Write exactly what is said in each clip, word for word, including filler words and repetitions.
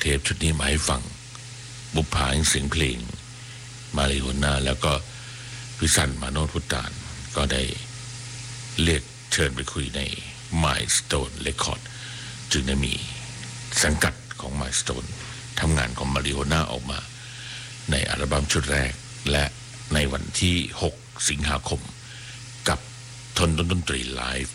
เทปชุดนี้มาให้ฟังบุปผาแห่งเสียงเพลงมาริโอน่าแล้วก็วิสันต์มาโนพุตตานก็ได้เรียกเชิญไปคุยใน Milestone Record จึงได้มีสังกัดของ Milestone ทำงานของมาริโอน่าออกมาในอัลบั้มชุดแรกและในวันที่หกสิงหาคมกับทนดนตรีไลฟ์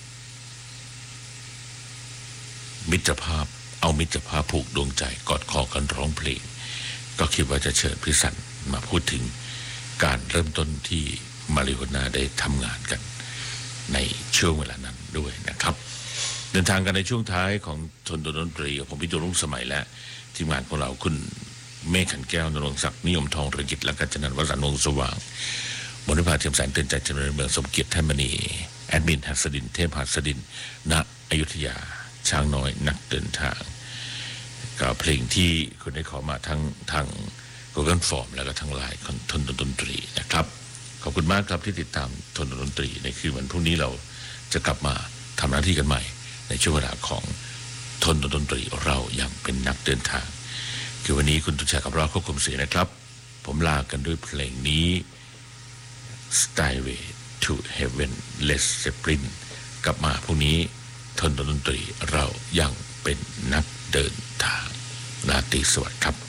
มิตรภาพเอามิตรภาพผูกดวงใจกอดคอกันร้องเพลงก็คิดว่าจะเชิญพิสันมาพูดถึงการเริ่มต้นที่มาริโอน่าได้ทำงานกันในช่วงเวลานั้นด้วยนะครับเดินทางกันในช่วงท้ายของทนดนตรีผมพิจูรุ่งสมัยและทีมงานของเราคุณเมฆขันแก้วนรงค์ศักดิ์นิยมทองเรืองกิจและกัญจนันท์วสันต์วงศ์สว่างบริภาเทียมแสนเตือนใจเจริญเมืองสมเกียรติแท่นมณีแอดมินหัสดินเทพหัสดินณอยุธยาช้างน้อยนักเดินทางก็เพลงที่คุณได้ขอมาทั้งทาง Google Form แล้วก็ทางไลน์ของทนดนตรีนะครับขอบคุณมากครับที่ติดตามทนดนตรีในคืนวันพรุ่งนี้เราจะกลับมาทำหน้าที่กันใหม่ในช่วงเวลาของทนดนตรีเรายังเป็นนักเดินทางคือวันนี้คุณตุชัยกับเราควบคุมเสียงนะครับผมลากันด้วยเพลงนี้ Stairway to Heaven Led Zeppelin กลับมาพรุ่งนี้ทนดนตรีเรายังเป็นนักเดินทางราตรีสวัสดิ์ครับ